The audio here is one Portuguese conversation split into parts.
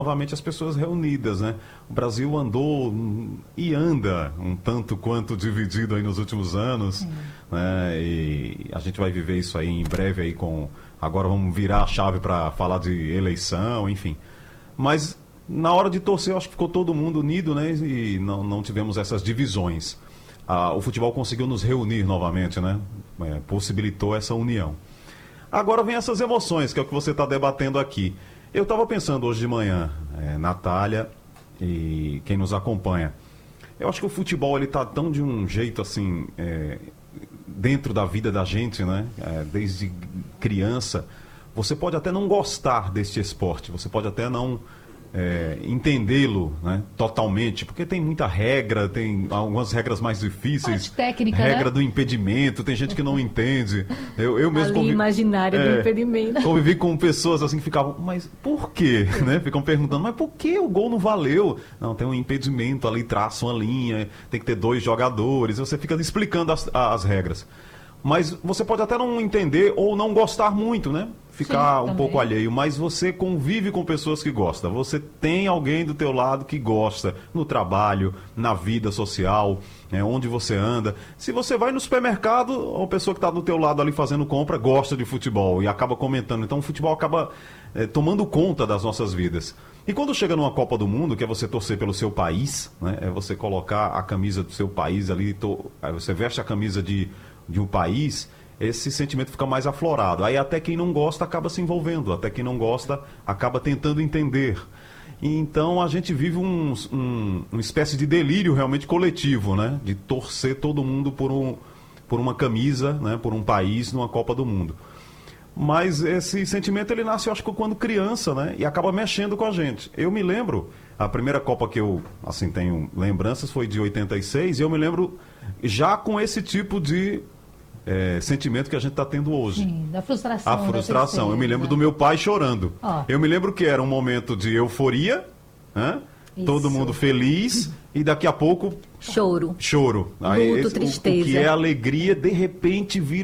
novamente as pessoas reunidas, né? O Brasil andou e anda um tanto quanto dividido aí nos últimos anos, né? E a gente vai viver isso aí em breve aí com... Agora vamos virar a chave para falar de eleição, enfim. Mas na hora de torcer, eu acho que ficou todo mundo unido, né? E não tivemos essas divisões. O futebol conseguiu nos reunir novamente, né? Possibilitou essa união. Agora vem essas emoções, que é o que você está debatendo aqui. Eu estava pensando hoje de manhã, Natália e quem nos acompanha, eu acho que o futebol ele está tão de um jeito assim, dentro da vida da gente, né? Desde criança, você pode até não gostar deste esporte, você pode até não entendê-lo, né, totalmente, porque tem muita regra, tem algumas regras mais difíceis, técnica, regra, né? do impedimento, tem gente que não entende. Eu mesmo imaginária do impedimento. Convivi com pessoas assim que ficavam, mas por quê? Né? Ficam perguntando, mas por que o gol não valeu? Não, tem um impedimento ali, traça uma linha, tem que ter 2 jogadores, você fica explicando as regras. Mas você pode até não entender ou não gostar muito, né? Ficar um pouco alheio, mas você convive com pessoas que gostam. Você tem alguém do teu lado que gosta, no trabalho, na vida social, né, onde você anda. Se você vai no supermercado, a pessoa que está do teu lado ali fazendo compra gosta de futebol e acaba comentando. Então o futebol acaba tomando conta das nossas vidas. E quando chega numa Copa do Mundo, que é você torcer pelo seu país, né, é você colocar a camisa do seu país ali, aí você veste a camisa de um país, esse sentimento fica mais aflorado. Aí até quem não gosta acaba se envolvendo, até quem não gosta acaba tentando entender. E então a gente vive uma espécie de delírio realmente coletivo, né? De torcer todo mundo por uma camisa, né? Por um país numa Copa do Mundo. Mas esse sentimento ele nasce, eu acho que quando criança, né? E acaba mexendo com a gente. Eu me lembro, a primeira Copa que eu assim tenho lembranças foi de 86, e eu me lembro já com esse tipo de sentimento que a gente está tendo hoje. Sim, da frustração. A frustração. Eu me lembro do meu pai chorando. Eu me lembro que era um momento de euforia, né? Todo mundo feliz, e daqui a pouco... Choro. Aí, tristeza. O que é alegria, de repente vira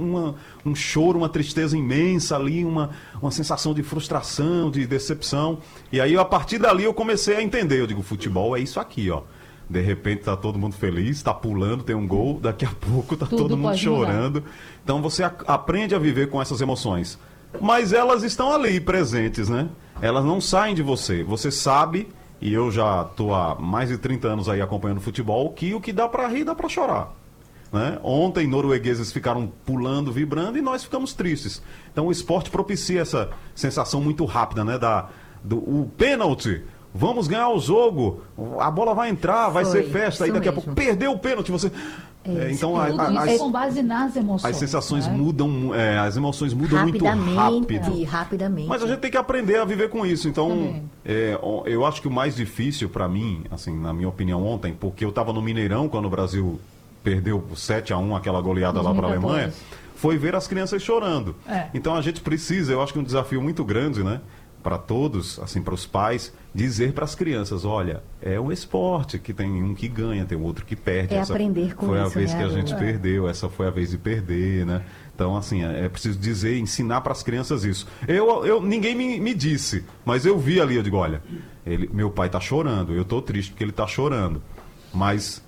um choro, uma tristeza imensa ali, uma sensação de frustração, de decepção. E aí, a partir dali, eu comecei a entender. Eu digo, futebol é isso aqui, ó. De repente tá todo mundo feliz, tá pulando, tem um gol, daqui a pouco tá todo mundo chorando. Mudar. Então você aprende a viver com essas emoções. Mas elas estão ali presentes, né? Elas não saem de você. Você sabe, e eu já tô há mais de 30 anos aí acompanhando futebol, que o que dá para rir, dá para chorar. Né? Ontem noruegueses ficaram pulando, vibrando, e nós ficamos tristes. Então o esporte propicia essa sensação muito rápida, né? O pênalti. Vamos ganhar o jogo, a bola vai entrar, vai ser festa, aí daqui a pouco perdeu o pênalti, você... então, isso com base nas emoções. As sensações mudam, as emoções mudam muito rápido. Rapidamente. Mas a gente tem que aprender a viver com isso. Então, eu acho que o mais difícil para mim, assim, na minha opinião ontem, porque eu estava no Mineirão quando o Brasil perdeu 7-1, aquela goleada lá para a Alemanha, foi ver as crianças chorando. Então a gente precisa, eu acho que um desafio muito grande, né? Para todos, assim, para os pais, dizer para as crianças, olha, é um esporte que tem um que ganha, tem outro que perde. Aprender com foi isso, a vez né, que a gente perdeu, essa foi a vez de perder, né? Então, assim, é preciso dizer, ensinar para as crianças isso. Ninguém me disse, mas eu vi ali, eu digo, olha, meu pai está chorando, eu estou triste porque ele está chorando, mas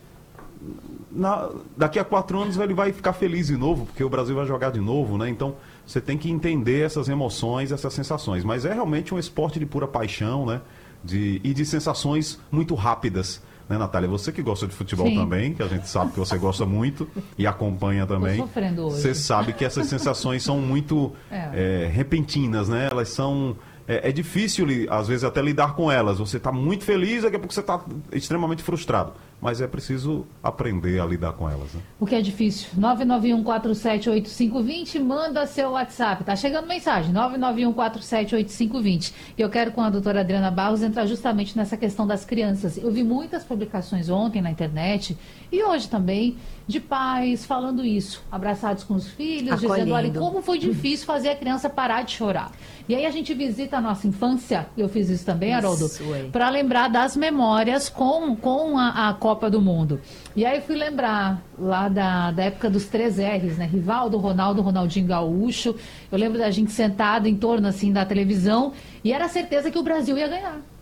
daqui a 4 anos ele vai ficar feliz de novo, porque o Brasil vai jogar de novo, né? Então, você tem que entender essas emoções, essas sensações. Mas é realmente um esporte de pura paixão, né? E de sensações muito rápidas. Né, Natália? Você que gosta de futebol também, que a gente sabe que você gosta muito e acompanha também. Tô sofrendo hoje. Você sabe que essas sensações são muito repentinas, né? Elas são... É difícil, às vezes, até lidar com elas. Você está muito feliz, daqui a pouco você está extremamente frustrado. Mas é preciso aprender a lidar com elas. Né? O que é difícil? 991478520, manda seu WhatsApp. Tá chegando mensagem, 991478520. E eu quero, com a doutora Adriana Barros, entrar justamente nessa questão das crianças. Eu vi muitas publicações ontem na internet, e hoje também, de pais falando isso, abraçados com os filhos, dizendo, olha, como foi difícil fazer a criança parar de chorar. E aí a gente visita a nossa infância, eu fiz isso também, Haroldo, para lembrar das memórias com a Copa do Mundo. E aí fui lembrar lá da época dos 3 R's, né? Rivaldo, Ronaldo, Ronaldinho Gaúcho. Eu lembro da gente sentado em torno assim da televisão, e era a certeza que o Brasil ia ganhar.